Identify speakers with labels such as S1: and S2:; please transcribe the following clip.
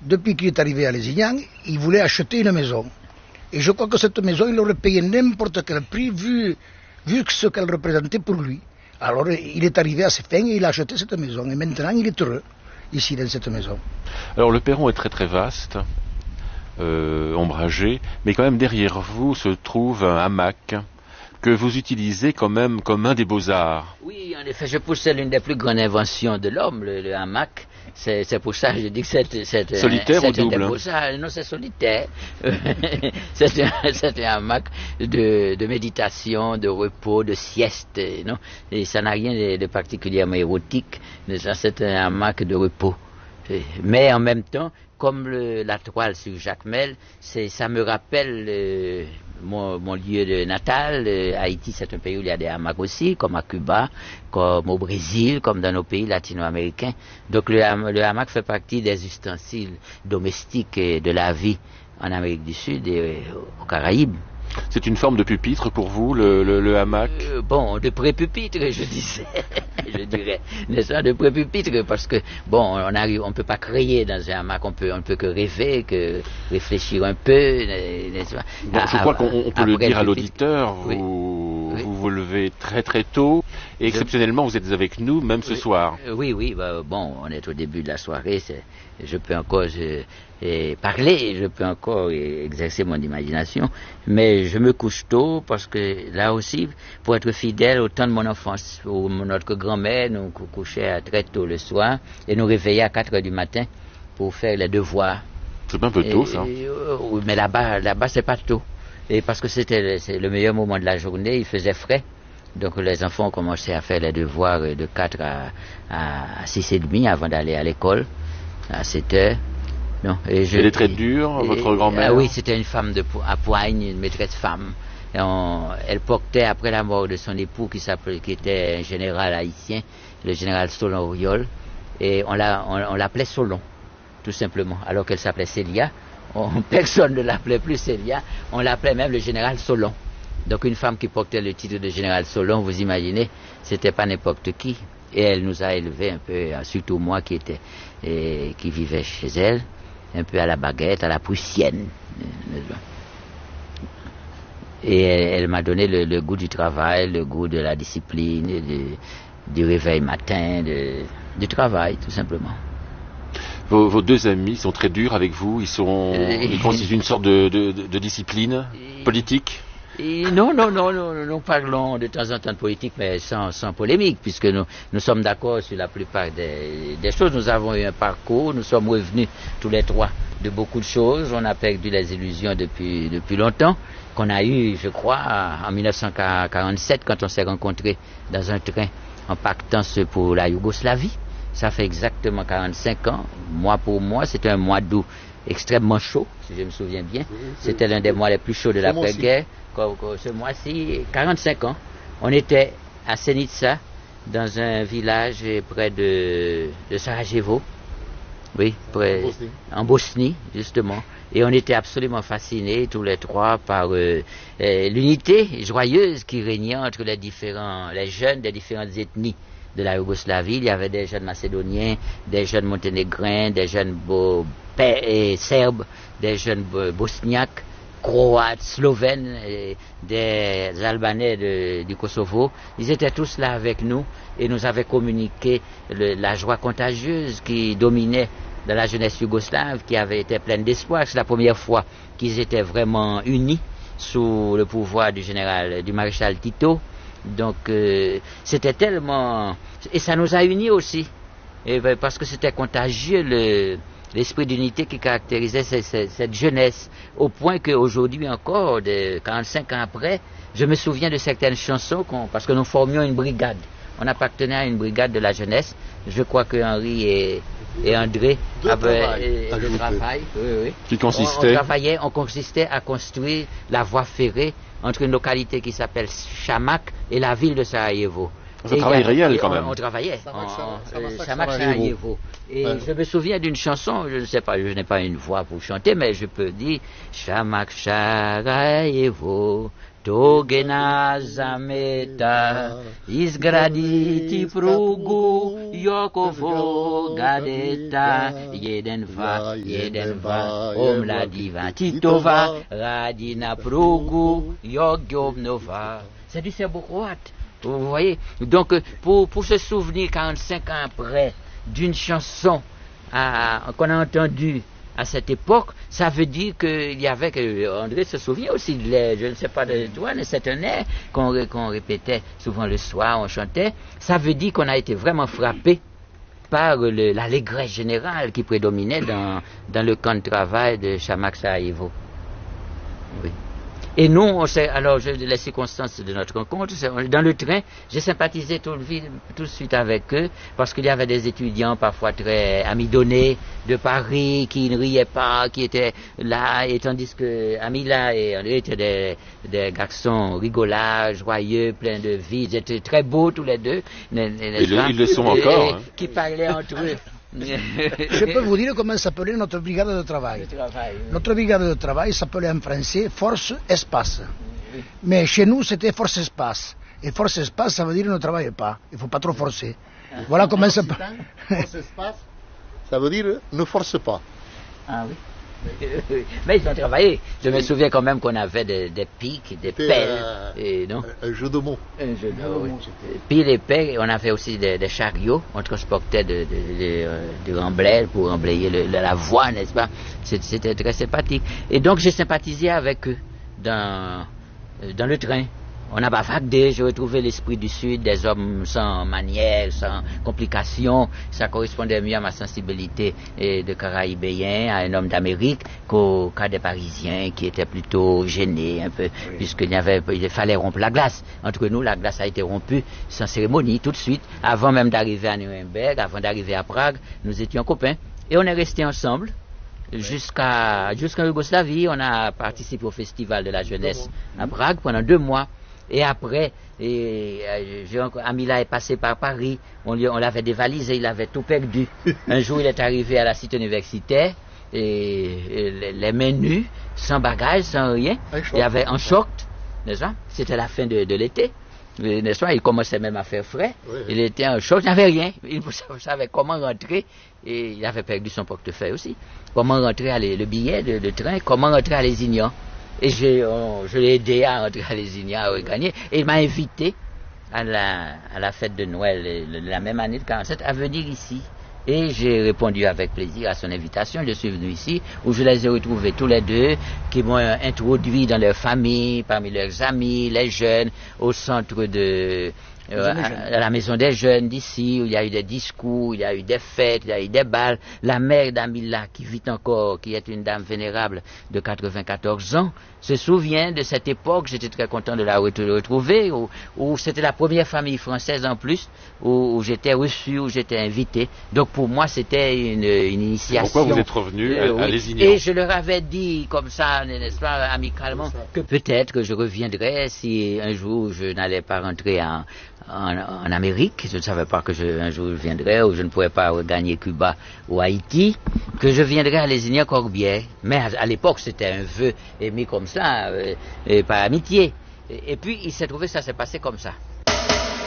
S1: depuis qu'il est arrivé à Lézignan, il voulait acheter une maison. Et je crois que cette maison, il aurait payé n'importe quel prix vu ce qu'elle représentait pour lui. Alors il est arrivé à ses fins et il a acheté cette maison. Et maintenant, il est heureux ici dans cette maison.
S2: Alors le perron est très très vaste, ombragé, mais quand même derrière vous se trouve un hamac que vous utilisez quand même comme un des beaux-arts.
S3: Oui, en effet, je pense que c'est l'une des plus grandes inventions de l'homme, le hamac. C'est pour ça que je dis que c'est
S2: solitaire ou double?
S3: Non, c'est solitaire. c'est un hamac de méditation, de repos, de sieste, non? Et ça n'a rien de particulièrement érotique. C'est un hamac de repos. Mais en même temps, comme la toile sur Jacmel, ça me rappelle mon lieu de natal. Haïti, c'est un pays où il y a des hamacs aussi, comme à Cuba, comme au Brésil, comme dans nos pays latino-américains. Donc le hamac fait partie des ustensiles domestiques de la vie en Amérique du Sud et aux Caraïbes.
S2: C'est une forme de pupitre pour vous, le hamac?
S3: Bon, de pré-pupitre, je dirais. N'est-ce pas, de pré-pupitre, parce que, bon, on peut pas créer dans un hamac, on ne peut que rêver, que réfléchir un peu, n'est-ce pas?
S2: Bon, je crois qu'on peut le dire à l'auditeur, vous levez très très tôt, et exceptionnellement vous êtes avec nous, même ce soir.
S3: Oui, bon, on est au début de la soirée, je peux encore parler, je peux encore exercer mon imagination, mais je me couche tôt parce que là aussi, pour être fidèle au temps de mon enfance, où notre grand-mère nous couchait très tôt le soir et nous réveillait à 4 heures du matin pour faire les devoirs.
S2: C'est pas un peu tôt, ça?
S3: Oui, mais là-bas c'est pas tôt. Et parce que c'est le meilleur moment de la journée, il faisait frais. Donc les enfants ont commencé à faire les devoirs de 4 à 6h30 avant d'aller à l'école, à 7 heures. Non,
S2: elle est très dure, votre grand-mère?
S3: Ah oui, c'était une femme à Poigne, une maîtresse femme. Elle portait, après la mort de son époux, qui était un général haïtien, le général Solon Auriol, et on l'appelait Solon, tout simplement, alors qu'elle s'appelait Célia. Personne ne l'appelait plus Célia, on l'appelait même le général Solon. Donc une femme qui portait le titre de général Solon, vous imaginez, c'était pas n'importe qui. Et elle nous a élevés un peu, surtout moi qui vivais chez elle, un peu à la baguette, à la prussienne. Et elle m'a donné le goût du travail, le goût de la discipline, du réveil matin, du travail, tout simplement.
S2: Vos deux amis sont très durs avec vous, ils constituent une sorte de discipline politique?
S3: Non, nous parlons de temps en temps de politique, mais sans polémique, puisque nous sommes d'accord sur la plupart des choses. Nous avons eu un parcours, nous sommes revenus tous les trois de beaucoup de choses. On a perdu les illusions depuis longtemps, qu'on a eu, je crois, en 1947, quand on s'est rencontrés dans un train en pactant pour la Yougoslavie. Ça fait exactement 45 ans. Pour moi, c'était un mois d'août extrêmement chaud, si je me souviens bien. C'était l'un des mois les plus chauds de l'après-guerre. Ce mois-ci, 45 ans, on était à Senica, dans un village près de Sarajevo, oui, en Bosnie, justement. Et on était absolument fascinés, tous les trois, par l'unité joyeuse qui régnait entre les jeunes des différentes ethnies de la Yougoslavie. Il y avait des jeunes macédoniens, des jeunes monténégrins, des jeunes serbes, des jeunes bosniaques, croates, slovènes, des Albanais du Kosovo. Ils étaient tous là avec nous et nous avaient communiqué la joie contagieuse qui dominait dans la jeunesse yougoslave, qui avait été pleine d'espoir. C'est la première fois qu'ils étaient vraiment unis sous le pouvoir du maréchal Tito. Donc c'était tellement... Et ça nous a unis aussi, parce que c'était contagieux l'esprit d'unité qui caractérisait cette jeunesse, au point qu'aujourd'hui encore, 45 ans après, je me souviens de certaines chansons, parce que nous formions une brigade. On appartenait à une brigade de la jeunesse. Je crois que Henri et André avaient de travail. Oui.
S2: Qui consistait?
S3: On consistait à construire la voie ferrée entre une localité qui s'appelle Chamak et la ville de Sarajevo.
S2: C'est un travail réel quand même.
S3: On travaillait. Chamak Sarajevo. Et je me souviens d'une chanson, je ne sais pas, je n'ai pas une voix pour chanter, mais je peux dire Chamak Sarajevo, Togena zameta, izgraditi prugu, Yokovo gadeta, jeden va, omla diva, titova, radina prugu, Yogyobnova. C'est du serbo-croate. Vous voyez? Donc, pour se souvenir 45 ans après d'une chanson qu'on a entendue à cette époque, ça veut dire qu'il y avait, André se souvient aussi, je ne sais pas de toi, mais c'est un air qu'on répétait souvent le soir, on chantait. Ça veut dire qu'on a été vraiment frappé par l'allégresse générale qui prédominait dans le camp de travail de Chamak Sarajevo. Oui. Et nous, alors les circonstances de notre rencontre, dans le train, j'ai sympathisé tout de suite avec eux, parce qu'il y avait des étudiants parfois très amidonnés de Paris, qui ne riaient pas, qui étaient là, et tandis que Amila et André étaient des garçons rigolards, joyeux, pleins de vie, ils étaient très beaux tous les deux.
S2: Ils le sont encore.
S3: Qui parlaient entre eux.
S1: Je peux vous dire comment s'appelait notre brigade de travail. Notre brigade de travail s'appelait en français Force Espace. Mais chez nous, c'était Force Espace. Et Force Espace, ça veut dire ne travaille pas. Il ne faut pas trop forcer. Voilà comment ça s'appelle.
S4: Force Espace, ça veut dire ne force pas.
S3: Ah oui. Mais ils ont travaillé. Je me souviens quand même qu'on avait des pics, des pelles.
S4: Un jeu de mots.
S3: Un jeu de mots. Puis les pelles, on avait aussi des chariots. On transportait du remblai pour emblayer la voie, n'est-ce pas? C'était très sympathique. Et donc j'ai sympathisé avec eux dans le train. On a bavardé, j'ai retrouvé l'esprit du Sud, des hommes sans manières, sans complications. Ça correspondait mieux à ma sensibilité de Caraïbéen, à un homme d'Amérique, qu'au cas des Parisiens qui étaient plutôt gênés un peu, oui. Puisqu'il fallait rompre la glace. Entre nous, la glace a été rompue sans cérémonie, tout de suite. Avant même d'arriver à Nuremberg, avant d'arriver à Prague, nous étions copains. Et on est restés ensemble. Jusqu'en Yougoslavie, on a participé au Festival de la Jeunesse à Prague pendant 2 mois. Et après, Amila est passé par Paris, on l'avait dévalisé, il avait tout perdu. Un jour, il est arrivé à la cité universitaire, et les mains nues, sans bagages, sans rien. Il y avait un short, n'est-ce pas? C'était la fin de l'été, n'est-ce pas? Il commençait même à faire frais. Oui. Il était en short, il n'avait rien. Il ne savait comment rentrer, et il avait perdu son portefeuille aussi. Comment rentrer, le billet de train, comment rentrer à Lézignan. Et je l'ai aidé à rentrer à Lézignan, à regagner. Et il m'a invité à la fête de Noël, la même année de 47, à venir ici. Et j'ai répondu avec plaisir à son invitation. Je suis venu ici, où je les ai retrouvés tous les deux, qui m'ont introduit dans leur famille, parmi leurs amis, les jeunes, au centre à la maison des jeunes d'ici, où il y a eu des discours, il y a eu des fêtes, il y a eu des balles. La mère d'Amila, qui vit encore, qui est une dame vénérable de 94 ans, se souvient de cette époque. J'étais très content de la retrouver, où c'était la première famille française en plus, où j'étais reçu, où j'étais invité. Donc pour moi, c'était une initiation.
S2: Pourquoi vous êtes revenu à Lézignan?
S3: Et je leur avais dit, comme ça, n'est-ce pas, amicalement, que peut-être que je reviendrais si un jour je n'allais pas rentrer en Amérique. Je ne savais pas que un jour je viendrais, ou je ne pourrais pas regagner Cuba ou Haïti, que je viendrais à Lézignan-Corbière. Mais à l'époque, c'était un vœu émis comme ça, par amitié. Et puis, il s'est trouvé que ça s'est passé comme ça.